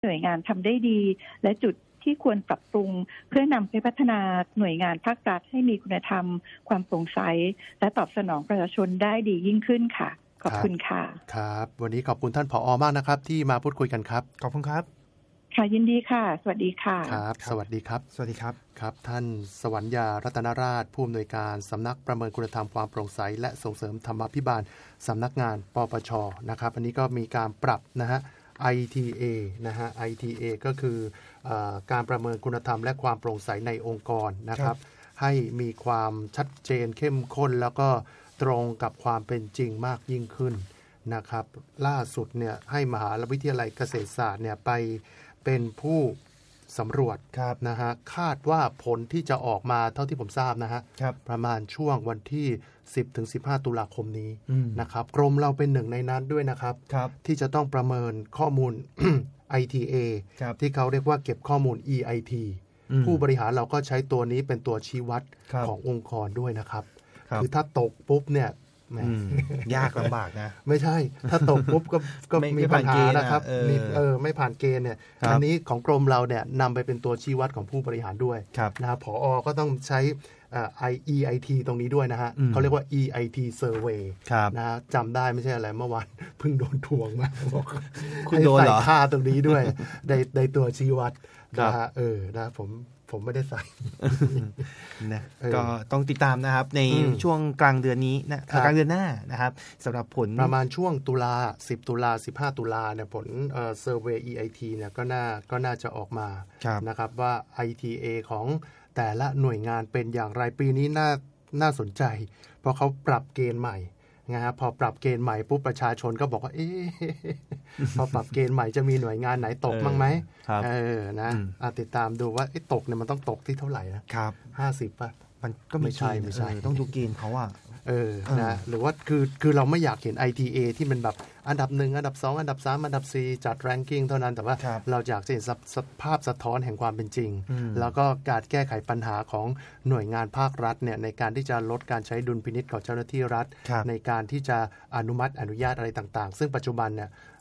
หน่วยงานทำได้ดีและจุดที่ควรปรับปรุงเพื่อนำไปพัฒนาหน่วยงานภาครัฐให้มีคุณธรรมความโปร่งใสและตอบสนองประชาชนได้ดียิ่งขึ้นค่ะขอบคุณค่ะครับวันนี้ขอบคุณท่านผอ.มากนะครับที่มาพูดคุยกันครับขอบคุณครับค่ะยินดีค่ะสวัสดีค่ะครับสวัสดีครับสวัสดีครับครับท่านสวรรยารัตนราชผู้อำนวยการสำนักประเมินคุณธรรมความโปร่งใสและส่งเสริมธรรมาภิบาลสำนักงานปปชนะครับอันนี้ก็มีการปรับนะฮะ ITA นะฮะ ITA ก็คือการประเมินคุณธรรมและความโปร่งใสในองค์กรนะครับให้มีความชัดเจนเข้มข้นแล้วก็ตรงกับความเป็นจริงมากยิ่งขึ้นนะครับล่าสุดเนี่ยให้มหาวิทยาลัยเกษตรศาสตร์เนี่ยไปเป็นผู้สำรวจนะฮะคาดว่าผลที่จะออกมาเท่าที่ผมทราบนะฮะประมาณช่วงวันที่ 10-15 ตุลาคมนี้นะครับกรมเราเป็นหนึ่งในนั้นด้วยนะครับที่จะต้องประเมินข้อมูล ITA ที่เขาเรียกว่าเก็บข้อมูล EIT ผู้บริหารเราก็ใช้ตัวนี้เป็นตัวชี้วัดขององค์กรด้วยนะครับคือถ้าตกปุ๊บเนี่ยยากลำบากนะไม่ใช่ถ้าตกปุ๊บก็มีปัญหานะครับไม่ผ่านเกณฑ์เนี่ยอันนี้ของกรมเราเนี่ยนำไปเป็นตัวชี้วัดของผู้บริหารด้วยนะครับผอ.ก็ต้องใช้EIT ตรงนี้ด้วยนะฮะเขาเรียกว่า EIT survey นะจำได้ไม่ใช่อะไรเมื่อวานเพิ่งโดนทวงมาบอกคุณโดนเหรอใส่ค่าตรงนี้ด้วยในตัวชี้วัดนะฮะนะผมไม่ได้ใส่นะก็ต้องติดตามนะครับในช่วงกลางเดือนนี้นะกลางเดือนหน้านะครับสำหรับผลประมาณช่วงตุลา10ตุลา15ตุลาเนี่ยผลsurvey EIT เนี่ยก็น่าจะออกมานะครับว่า ITA ของแต่ละหน่วยงานเป็นอย่างไรปีนี้น่าสนใจเพราะเขาปรับเกณฑ์ใหม่นะครับพอปรับเกณฑ์ใหม่ปุ๊บประชาชนก็บอกว่าพอปรับเกณฑ์ใหม่จะมีหน่วยงานไหนตกบ้างไหมนะติดตามดูว่าตกเนี่ยมันต้องตกที่เท่าไหร่นะครับ50ป่ะมันก็ไม่ใช่ต้องดูเกณฑ์เขาว่านะหรือว่าคือเราไม่อยากเห็น ITA ที่มันแบบอันดับ1อันดับ2อันดับ3อันดับ4จัด ranking เท่านั้นแต่ว่าเราอยากเห็นภาพสะท้อนแห่งความเป็นจริงแล้วก็การแก้ไขปัญหาของหน่วยงานภาครัฐเนี่ยในการที่จะลดการใช้ดุลพินิจของเจ้าหน้าที่รัฐในการที่จะอนุมัติอนุญาตอะไรต่างๆซึ่งปัจจุบันเนี่ย